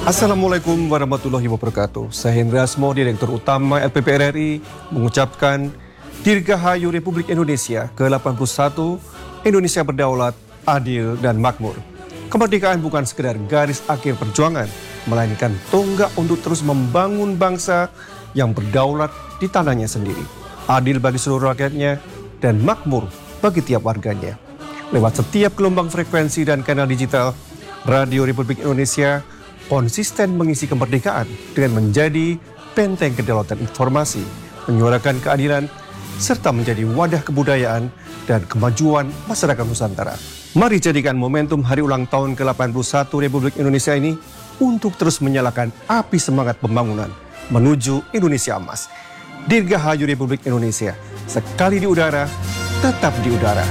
Assalamualaikum warahmatullahi wabarakatuh. Saya Hendra Asmo, Direktur Utama LPP RRI, mengucapkan Dirgahayu Republik Indonesia ke-81, Indonesia berdaulat, adil, dan makmur. Kemerdekaan bukan sekedar garis akhir perjuangan, melainkan tonggak untuk terus membangun bangsa yang berdaulat di tanahnya sendiri, adil bagi seluruh rakyatnya, dan makmur bagi tiap warganya. Lewat setiap gelombang frekuensi dan kanal digital, Radio Republik Indonesia konsisten mengisi kemerdekaan dengan menjadi benteng kedaulatan informasi, menyuarakan keadilan, serta menjadi wadah kebudayaan dan kemajuan masyarakat Nusantara. Mari jadikan momentum hari ulang tahun ke-81 Republik Indonesia ini untuk terus menyalakan api semangat pembangunan menuju Indonesia Emas. Dirgahayu Republik Indonesia, sekali di udara, tetap di udara.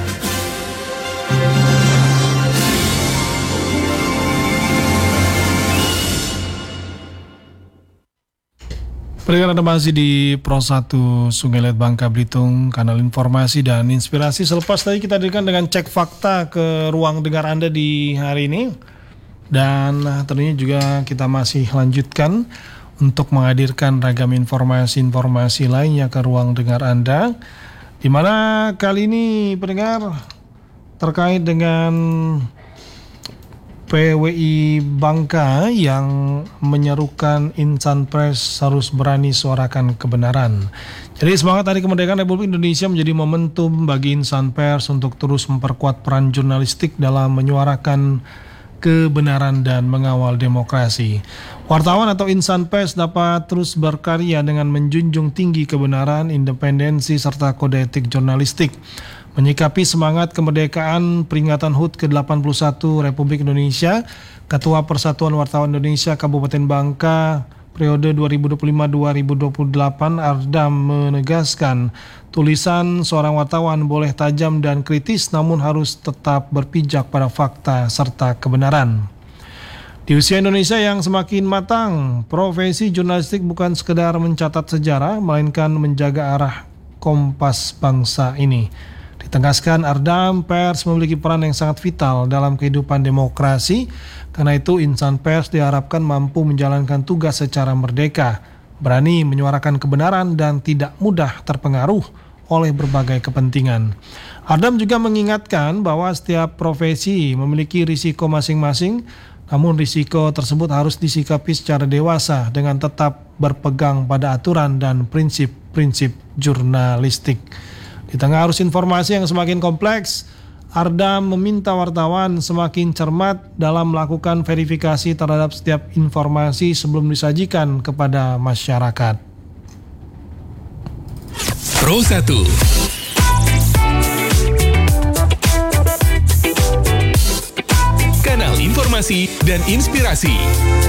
Pendengar, Anda masih di Pro 1 Sungai Liat Bangka Belitung, kanal informasi dan inspirasi. Selepas tadi kita hadirkan dengan cek fakta ke ruang dengar Anda di hari ini. Dan tentunya juga kita masih lanjutkan untuk menghadirkan ragam informasi-informasi lainnya ke ruang dengar Anda. Di mana kali ini pendengar terkait dengan PWI Bangka yang menyerukan insan pers harus berani suarakan kebenaran. Jadi semangat Hari Kemerdekaan Republik Indonesia menjadi momentum bagi insan pers untuk terus memperkuat peran jurnalistik dalam menyuarakan kebenaran dan mengawal demokrasi. Wartawan atau insan pers dapat terus berkarya dengan menjunjung tinggi kebenaran, independensi, serta kode etik jurnalistik. Menyikapi semangat kemerdekaan peringatan HUT ke-81 Republik Indonesia, Ketua Persatuan Wartawan Indonesia Kabupaten Bangka periode 2025-2028 Ardam menegaskan tulisan seorang wartawan boleh tajam dan kritis namun harus tetap berpijak pada fakta serta kebenaran. Di usia Indonesia yang semakin matang, profesi jurnalistik bukan sekedar mencatat sejarah melainkan menjaga arah kompas bangsa ini. Ditegaskan Ardam, pers memiliki peran yang sangat vital dalam kehidupan demokrasi. Karena itu insan pers diharapkan mampu menjalankan tugas secara merdeka, berani menyuarakan kebenaran dan tidak mudah terpengaruh oleh berbagai kepentingan. Ardam juga mengingatkan bahwa setiap profesi memiliki risiko masing-masing, namun risiko tersebut harus disikapi secara dewasa dengan tetap berpegang pada aturan dan prinsip-prinsip jurnalistik. Di tengah arus informasi yang semakin kompleks, Ardam meminta wartawan semakin cermat dalam melakukan verifikasi terhadap setiap informasi sebelum disajikan kepada masyarakat. Pro 1 Kanal informasi dan inspirasi.